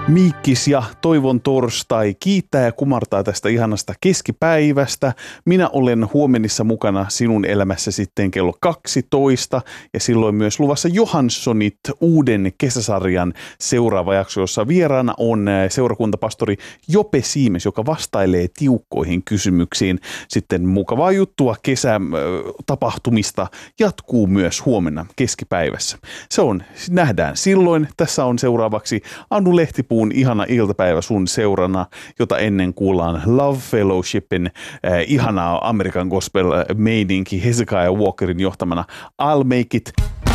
Miikkis ja toivon torstai kiittää ja kumartaa tästä ihanasta keskipäivästä. Minä olen huomenissa mukana sinun elämässä sitten kello 12 ja silloin myös luvassa Johanssonit uuden kesäsarjan seuraava jakso, jossa vieraana on seurakuntapastori Jope Siimes, joka vastailee tiukkoihin kysymyksiin. Sitten mukavaa juttua kesätapahtumista jatkuu myös huomenna keskipäivässä. Nähdään silloin. Tässä on seuraavaksi Anu Lehtipuun ihana iltapäivä sun seurana, jota ennen kuullaan Love Fellowshipin ihanaa American Gospel meininki Hezekiah Walkerin johtamana I'll Make It.